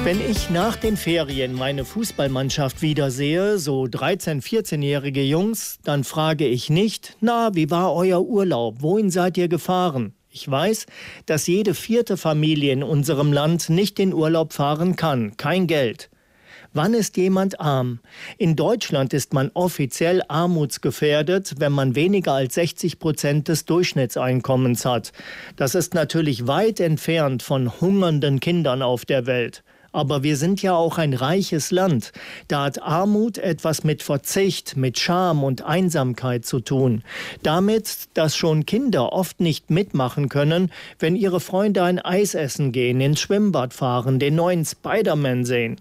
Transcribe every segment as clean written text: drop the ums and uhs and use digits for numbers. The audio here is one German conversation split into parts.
Wenn ich nach den Ferien meine Fußballmannschaft wiedersehe, so 13-, 14-jährige Jungs, dann frage ich nicht, na, wie war euer Urlaub? Wohin seid ihr gefahren? Ich weiß, dass jede vierte Familie in unserem Land nicht in Urlaub fahren kann, kein Geld. Wann ist jemand arm? In Deutschland ist man offiziell armutsgefährdet, wenn man weniger als 60% des Durchschnittseinkommens hat. Das ist natürlich weit entfernt von hungernden Kindern auf der Welt. Aber wir sind ja auch ein reiches Land. Da hat Armut etwas mit Verzicht, mit Scham und Einsamkeit zu tun. Damit, dass schon Kinder oft nicht mitmachen können, wenn ihre Freunde ein Eis essen gehen, ins Schwimmbad fahren, den neuen Spider-Man sehen.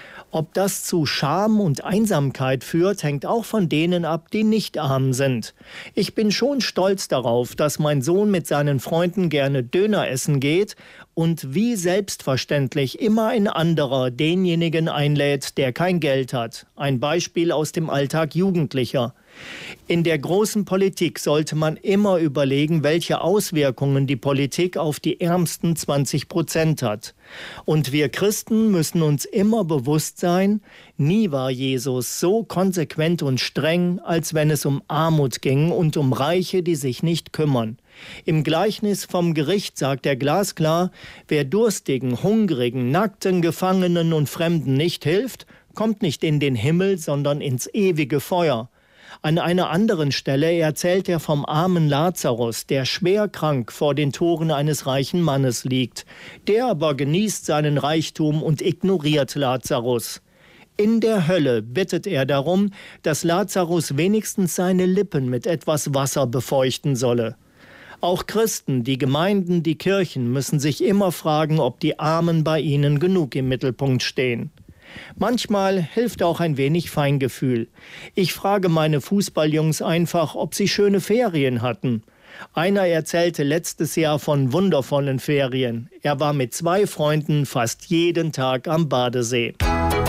Ob das zu Scham und Einsamkeit führt, hängt auch von denen ab, die nicht arm sind. Ich bin schon stolz darauf, dass mein Sohn mit seinen Freunden gerne Döner essen geht und wie selbstverständlich immer ein anderer denjenigen einlädt, der kein Geld hat. Ein Beispiel aus dem Alltag Jugendlicher. In der großen Politik sollte man immer überlegen, welche Auswirkungen die Politik auf die ärmsten 20% hat. Und wir Christen müssen uns immer bewusst sein, nie war Jesus so konsequent und streng, als wenn es um Armut ging und um Reiche, die sich nicht kümmern. Im Gleichnis vom Gericht sagt er glasklar, wer Durstigen, Hungrigen, Nackten, Gefangenen und Fremden nicht hilft, kommt nicht in den Himmel, sondern ins ewige Feuer. An einer anderen Stelle erzählt er vom armen Lazarus, der schwer krank vor den Toren eines reichen Mannes liegt. Der aber genießt seinen Reichtum und ignoriert Lazarus. In der Hölle bittet er darum, dass Lazarus wenigstens seine Lippen mit etwas Wasser befeuchten solle. Auch Christen, die Gemeinden, die Kirchen müssen sich immer fragen, ob die Armen bei ihnen genug im Mittelpunkt stehen. Manchmal hilft auch ein wenig Feingefühl. Ich frage meine Fußballjungs einfach, ob sie schöne Ferien hatten. Einer erzählte letztes Jahr von wundervollen Ferien. Er war mit 2 Freunden fast jeden Tag am Badesee.